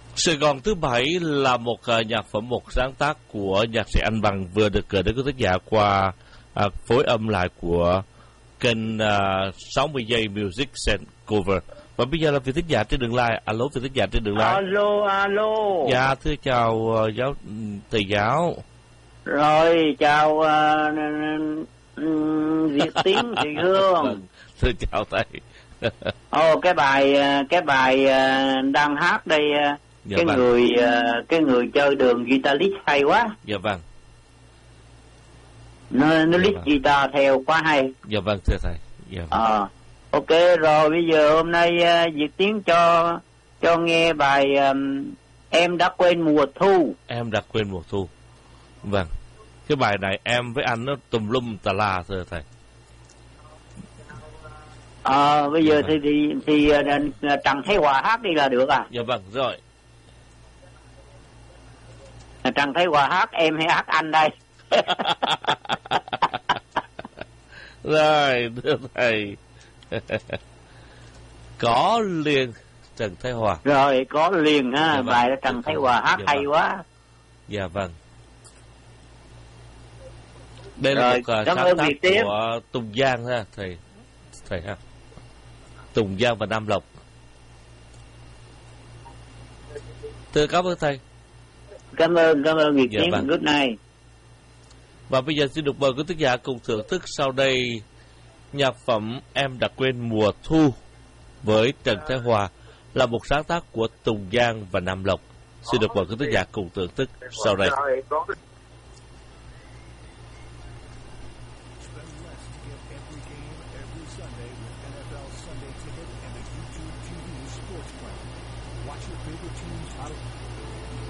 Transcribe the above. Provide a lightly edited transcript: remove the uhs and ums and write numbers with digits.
Sài Gòn thứ bảy là một nhạc phẩm, một sáng tác của nhạc sĩ Anh Bằng vừa được gửi đến quý thính giả qua phối âm lại của kênh 60 giây Music and Cover. Và bây giờ là vị thính giả trên đường line. Alo, vị thính giả trên đường line. Alo. Dạ, thưa chào thầy giáo. Rồi, chào Việt Tiến, Thị Hương. Thưa chào thầy. Cái bài đang hát đây, Dạ cái vâng. người chơi đường guitarist hay quá. Dạ vâng. Nó lít vâng. guitar theo quá hay. Dạ vâng, thưa thầy. Dạ vâng. Ok, rồi bây giờ hôm nay Việt Tiến cho nghe bài Em Đã Quên Mùa Thu. Em đã quên mùa thu. Vâng. Cái bài này em với anh nó tùm lum tà la, thưa thầy. Bây giờ thì Trần Thái Hòa hát đi là được à? Dạ vâng, rồi. Trần Thái Hòa hát, em hay hát anh đây? Rồi, thưa thầy. Có liền Trần Thái Hòa. Rồi, có liền ha. Dạ vâng. Bài đó Trần Thái Hòa hát Dạ hay vâng. quá. Dạ vâng. Đây là Rồi, một cảm sáng ơn tác Việt Tiến. của Tùng Giang ha, thầy ha. Tùng Giang và Nam Lộc. Thưa cảm ơn thầy. Cảm ơn Việt Dạ Tiến. vâng. Good night. Và bây giờ xin được mời quý thính giả cùng thưởng thức sau đây nhạc phẩm Em Đã Quên Mùa Thu với Trần Thái Hòa, là một sáng tác của Tùng Giang và Nam Lộc. Xin được mời quý thính giả cùng thưởng thức sau đây. Watch your favorite teams